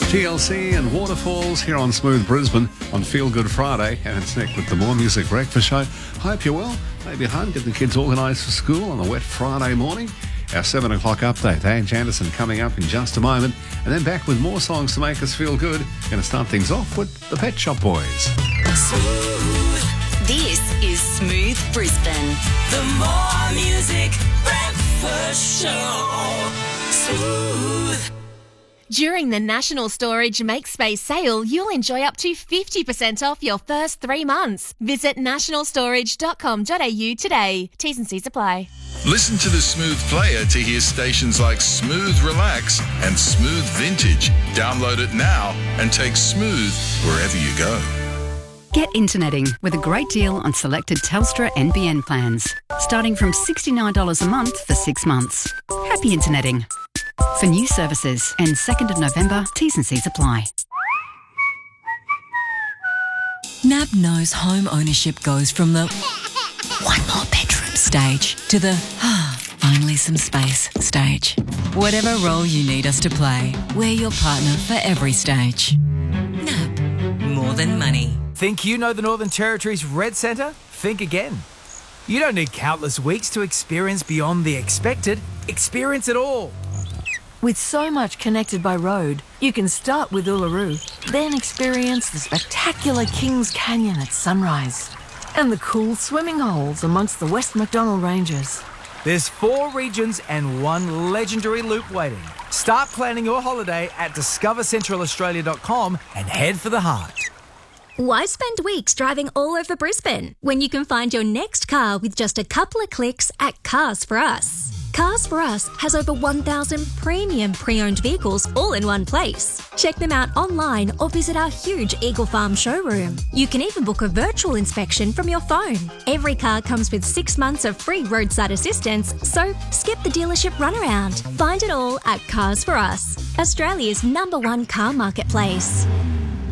TLC and Waterfalls here on Smooth Brisbane on Feel Good Friday. And it's Nick with the More Music Breakfast Show. Hope you're well. Maybe home, get the kids organised for school on a wet Friday morning. Our 7 o'clock update. Ange Anderson coming up in just a moment. And then back with more songs to make us feel good. Going to start things off with the Pet Shop Boys. Smooth. This is Smooth Brisbane. The More Music Breakfast Show. Smooth. During the National Storage Make Space sale, you'll enjoy up to 50% off your first 3 months. Visit nationalstorage.com.au today. T's and C's apply. Listen to the Smooth player to hear stations like Smooth Relax and Smooth Vintage. Download it now and take Smooth wherever you go. Get interneting with a great deal on selected Telstra NBN plans, starting from $69 a month for 6 months. Happy interneting. For new services and 2nd of November, T's and C's apply. NAB knows home ownership goes from the one more bedroom stage to the finally some space stage. Whatever role you need us to play, we're your partner for every stage. NAB, more than money. Think you know the Northern Territory's Red Centre? Think again. You don't need countless weeks to experience beyond the expected. Experience it all. With so much connected by road, you can start with Uluru, then experience the spectacular Kings Canyon at sunrise and the cool swimming holes amongst the West Macdonnell Ranges. There's 4 regions and 1 legendary loop waiting. Start planning your holiday at discovercentralaustralia.com and head for the heart. Why spend weeks driving all over Brisbane when you can find your next car with just a couple of clicks at Cars For Us? Cars For Us has over 1,000 premium pre-owned vehicles all in one place. Check them out online or visit our huge Eagle Farm showroom. You can even book a virtual inspection from your phone. Every car comes with 6 months of free roadside assistance, so skip the dealership runaround. Find it all at Cars For Us, Australia's #1 car marketplace.